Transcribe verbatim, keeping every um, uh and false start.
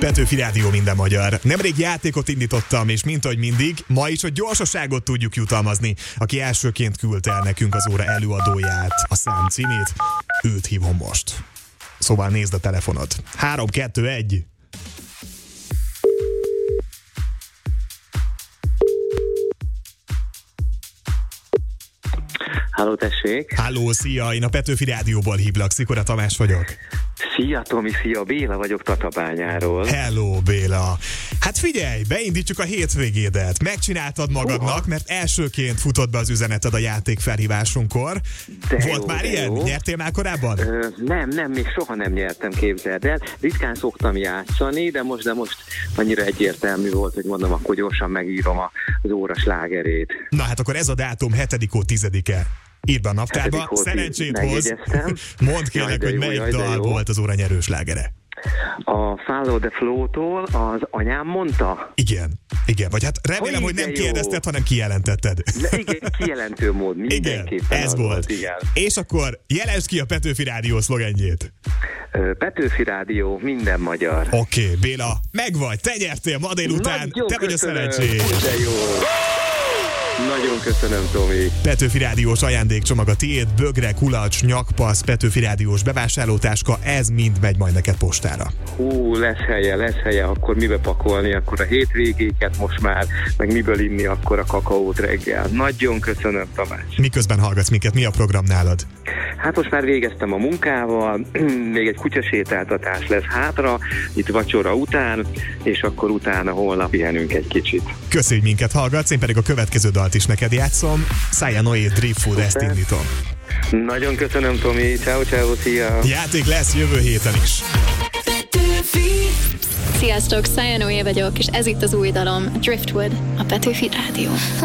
Petőfi Rádió, minden magyar. Nemrég játékot indítottam, és mint ahogy mindig, ma is a gyorsaságot tudjuk jutalmazni. Aki elsőként küldte el nekünk az óra előadóját, a szám címét, őt hívom most. Szóval nézd a telefonod. három, kettő, egy. Halló, tessék! Halló, szia! Én a Petőfi Rádióból hívlak, Szikora Tamás vagyok. Szia, Tomi, szia! Béla vagyok Tatabányáról. Hello, Béla! Hát figyelj, beindítsuk a hétvégédet. Megcsináltad magadnak, Uha. mert elsőként futott be az üzeneted a játék felhívásunkkor. De Volt jó, már ilyen? Jó. Nyertél már korábban? Ö, nem, nem, még soha nem nyertem, képzeld el. Ritkán szoktam játszani, de most, de most annyira egyértelmű volt, hogy mondom, akkor gyorsan megírom az óra slágerét. Na hát akkor ez a dátum hetedikó tizedike. Írd be a naptárba, szerencsét hoz. Mondd kérlek, hogy melyik dal volt az óra nyerő slágere. A Follow the Flow-tól az anyám mondta? Igen, igen. Vagy hát remélem, hogy, hogy nem kérdezted, hanem kijelentetted. De igen, kijelentő mód, mindenképpen. Igen, ez volt. volt igen. És akkor jelensd ki a Petőfi Rádió szlogenjét. Petőfi Rádió, minden magyar. Oké, okay, Béla, megvagy, te nyertél ma délután, Nagyon te vagy köszönöm. a szerencsés. De jó. Nagyon köszönöm, Tomi. Petőfi Rádiós ajándékcsomag a tiéd, bögre, kulacs, nyakpasz, Petőfi Rádiós bevásárlótáska, ez mind megy majd neked postára. Hú, lesz helye, lesz helye, akkor mibe pakolni, akkor a hétvégéket most már, meg miből inni akkor a kakaót reggel. Nagyon köszönöm, Tamás. Miközben hallgatsz minket, mi a program nálad? Hát most már végeztem a munkával, még egy kutyasétáltatás lesz hátra, itt vacsora után, és akkor utána holnap pihenünk egy kicsit. Köszönjük, minket hallgatsz, én pedig a következő dalt is neked játszom. Szája Noé, Drip Food, ezt indítom. Nagyon köszönöm, Tomi, ciao, ciao, szia! Játék lesz jövő héten is. Sziasztok, Szája Noé vagyok, és ez itt az új dalom, Driftwood, a Petőfi Rádió.